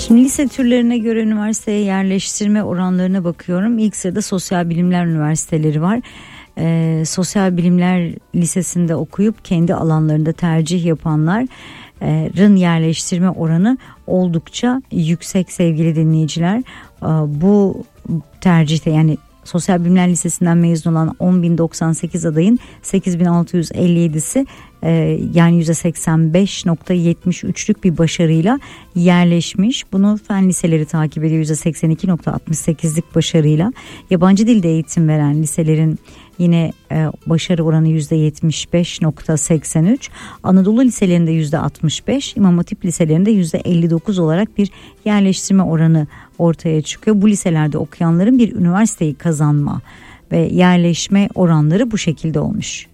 Şimdi lise türlerine göre üniversiteye yerleştirme oranlarına bakıyorum. İlk sırada Sosyal Bilimler Üniversiteleri var. Sosyal Bilimler Lisesi'nde okuyup kendi alanlarında tercih yapanların yerleştirme oranı oldukça yüksek sevgili dinleyiciler. Bu tercihte, yani Sosyal Bilimler Lisesi'nden mezun olan 10.098 adayın 8.657'si yani %85.73'lük bir başarıyla yerleşmiş. Bunu fen liseleri takip ediyor %82.68'lik başarıyla. Yabancı dilde eğitim veren liselerin yine başarı oranı %75.83. Anadolu liselerinde %65, İmam Hatip liselerinde %59 olarak bir yerleştirme oranı ortaya çıkıyor. Bu liselerde okuyanların bir üniversiteyi kazanma ve yerleşme oranları bu şekilde olmuş.